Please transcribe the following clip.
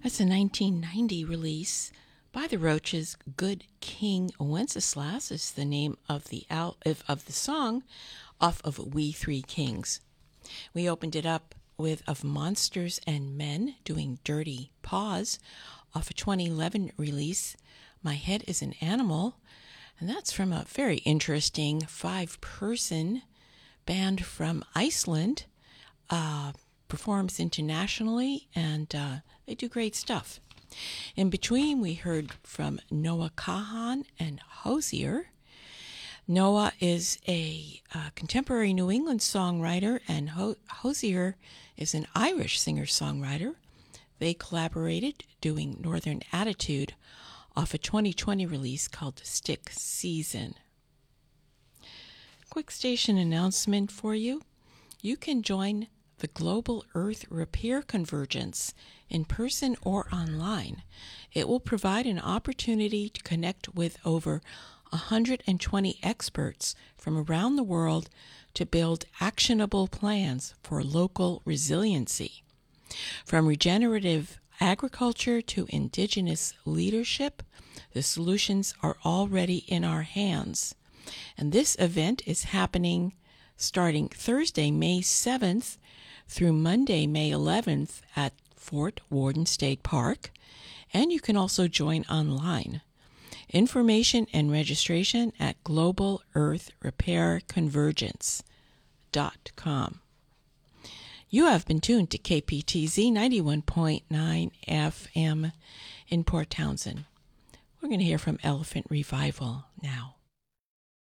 That's a 1990 release by the Roaches. Good King Wenceslas is the name of the song off of We Three Kings. We opened it up with Of Monsters and Men doing Dirty Paws off a 2011 release, My Head is an Animal, and that's from a very interesting 5-person band from Iceland. Performs internationally, and they do great stuff. In between, we heard from Noah Kahan and Hozier. Noah is a contemporary New England songwriter, and Hozier is an Irish singer-songwriter. They collaborated doing Northern Attitude off a 2020 release called Stick Season. Quick station announcement for you. You can join the Global Earth Repair Convergence in person or online. It will provide an opportunity to connect with over 120 experts from around the world to build actionable plans for local resiliency. From regenerative agriculture to indigenous leadership, the solutions are already in our hands. And this event is happening starting Thursday, May 7th through Monday, May 11th at Fort Worden State Park, and you can also join online. Information and registration at globalearthrepairconvergence.com. You have been tuned to KPTZ 91.9 FM in Port Townsend. We're going to hear from Elephant Revival now.